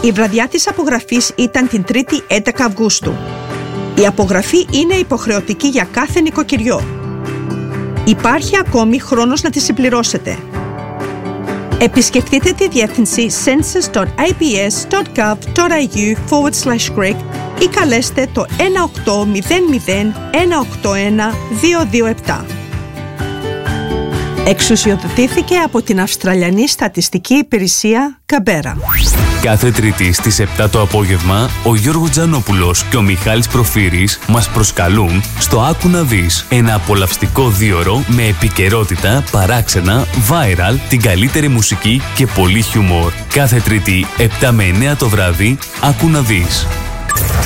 Η βραδιά της απογραφής ήταν την 3η 11 Αυγούστου. Η απογραφή είναι υποχρεωτική για κάθε νοικοκυριό. Υπάρχει ακόμη χρόνος να τη συμπληρώσετε. Επισκεφτείτε τη διεύθυνση census.abs.gov.au/Greek ή καλέστε το 1800 181 227. Εξουσιοδοτήθηκε από την Αυστραλιανή Στατιστική Υπηρεσία Καμπέρα. Κάθε Τρίτη στις 7 το απόγευμα, ο Γιώργος Τζανόπουλος και ο Μιχάλης Προφύρης μας προσκαλούν στο Άκου να δεις. Ένα απολαυστικό δίωρο με επικαιρότητα, παράξενα, viral, την καλύτερη μουσική και πολύ χιούμορ. Κάθε Τρίτη 7 με 9 το βράδυ, Άκου να δεις.